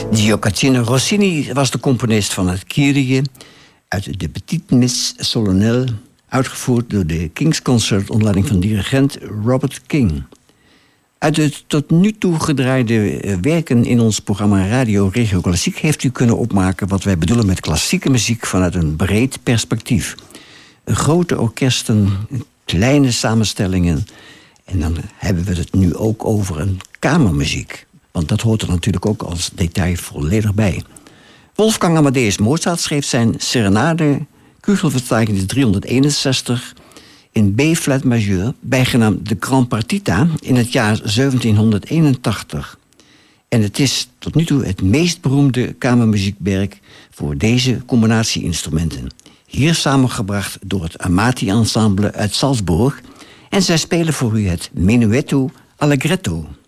Gioacchino Rossini was de componist van het Kyrie uit de Petite Miss Solennelle, uitgevoerd door de King's Concert onder leiding van dirigent Robert King. Uit de tot nu toe gedraaide werken in ons programma Radio Regio Klassiek heeft u kunnen opmaken wat wij bedoelen met klassieke muziek vanuit een breed perspectief. Grote orkesten, kleine samenstellingen. En dan hebben we het nu ook over een kamermuziek. Want dat hoort er natuurlijk ook als detail volledig bij. Wolfgang Amadeus Mozart schreef zijn Serenade, Kugelverzeichnis 361... in B-flat majeur, bijgenaamd de Grand Partita, in het jaar 1781. En het is tot nu toe het meest beroemde kamermuziekwerk voor deze combinatie-instrumenten. Hier samengebracht door het Amati Ensemble uit Salzburg. En zij spelen voor u het Menuetto Allegretto.